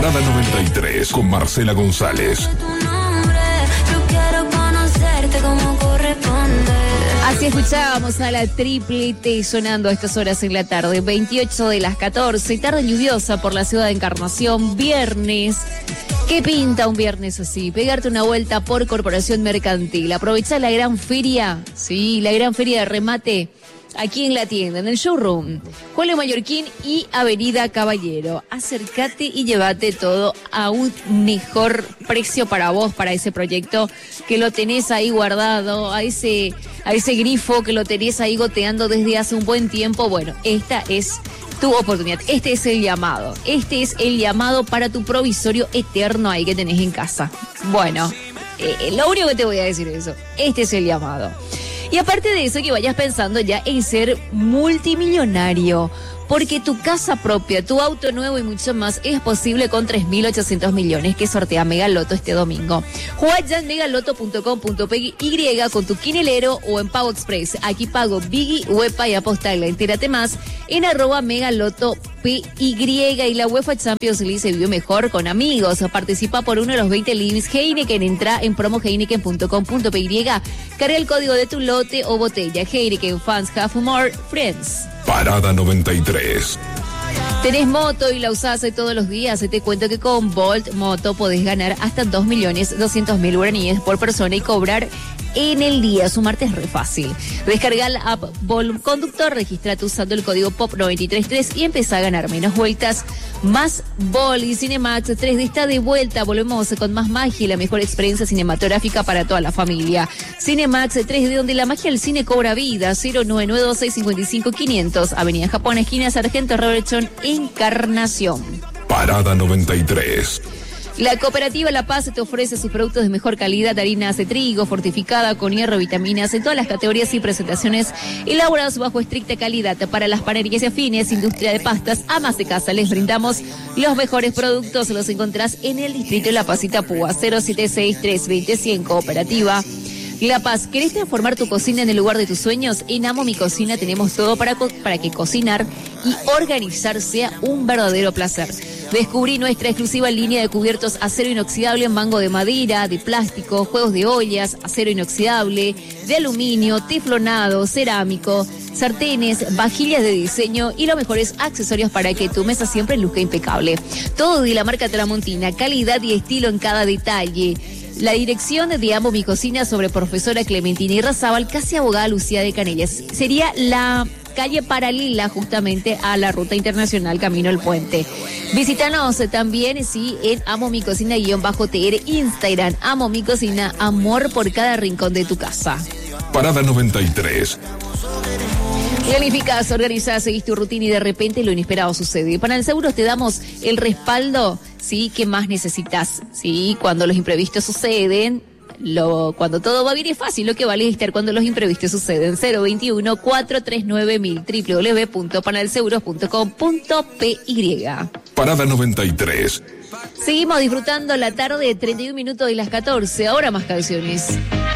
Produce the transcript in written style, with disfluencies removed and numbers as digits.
Parada 93 con Marcela González. Así escuchábamos a la triplete sonando a estas horas en la tarde, 28 de las 14, tarde lluviosa por la ciudad de Encarnación, viernes. ¿Qué pinta un viernes así? Pegarte una vuelta por Corporación Mercantil, aprovechar la gran feria, sí, la gran feria de remate aquí en la tienda, en el showroom, Julio Mallorquín y Avenida Caballero. Acércate y llévate todo a un mejor precio para vos, para ese proyecto que lo tenés ahí guardado, a ese grifo que lo tenés ahí goteando desde hace un buen tiempo. Bueno, esta es tu oportunidad, este es el llamado para tu provisorio eterno ahí que tenés en casa. Bueno, lo único que te voy a decir es eso, este es el llamado. Y aparte de eso, que vayas pensando ya en ser multimillonario, porque tu casa propia, tu auto nuevo y mucho más es posible con 3.800 millones que sortea Megaloto este domingo. Juega ya en megaloto.com.py con tu quinelero o en Pago Express. Aquí pago Biggie, Huepa y Apostala. Entérate más en @megalotopy. Y la UEFA Champions League se vive mejor con amigos. Participa por uno de los 20 livings Heineken. Entra en promoheineken.com.py. Carga el código de tu lote o botella. Heineken Fans Have More Friends. Parada 93. Tenés moto y la usás todos los días. Te cuento que con Bolt Moto podés ganar hasta 2.200.000 guaraníes por persona y cobrar en el día. Sumarte es re fácil. Descarga la app Bolt Conductor, registrate usando el código POP933 y empezá a ganar menos vueltas, más Bolt. Y Cinemax 3D está de vuelta. Volvemos con más magia y la mejor experiencia cinematográfica para toda la familia. Cinemax 3D, donde la magia del cine cobra vida. 0992655.500, Avenida Japón, esquina Sargento Robertson, Encarnación. Parada 93. La Cooperativa La Paz te ofrece sus productos de mejor calidad, harinas de trigo, fortificada con hierro, vitaminas, en todas las categorías y presentaciones, elaborados bajo estricta calidad. Para las panaderías y afines, industria de pastas, amas de casa, les brindamos los mejores productos. Los encontrás en el distrito de La Paz, Itapúa, 076-320-100, Cooperativa La Paz. ¿Querés transformar tu cocina en el lugar de tus sueños? En Amo Mi Cocina tenemos todo para que cocinar y organizar sea un verdadero placer. Descubrí nuestra exclusiva línea de cubiertos acero inoxidable, mango de madera, de plástico, juegos de ollas, acero inoxidable, de aluminio, teflonado, cerámico, sartenes, vajillas de diseño y los mejores accesorios para que tu mesa siempre luzca impecable. Todo de la marca Tramontina, calidad y estilo en cada detalle. La dirección de Amo Mi Cocina sobre Profesora Clementina y Razábal, casi abogada Lucía de Canellas. Sería la calle paralela justamente a la ruta internacional Camino al Puente. Visítanos también, sí, en Amo Mi Cocina-TR, Instagram, Amo Mi Cocina, amor por cada rincón de tu casa. Parada 93. Planificás, organizás, seguís tu rutina y de repente lo inesperado sucede. Para el seguro te damos el respaldo, sí, que más necesitas, sí, cuando los imprevistos suceden. Cuando todo va bien es fácil, lo que vale es estar cuando los imprevistos suceden. 021-439-1000, www.panelseguros.com.py. Parada 93. Seguimos disfrutando la tarde, 31 minutos de las 14, ahora más canciones.